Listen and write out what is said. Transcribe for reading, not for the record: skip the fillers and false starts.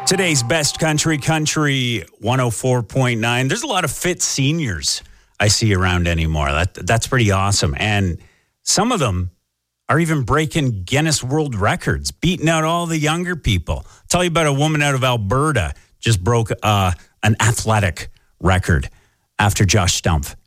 Today's Best Country 104.9. There's a lot of fit seniors I see around anymore. That's pretty awesome. And some of them are even breaking Guinness World Records, beating out all the younger people. I'll tell you about a woman out of Alberta just broke an athletic record after Josh Stumpf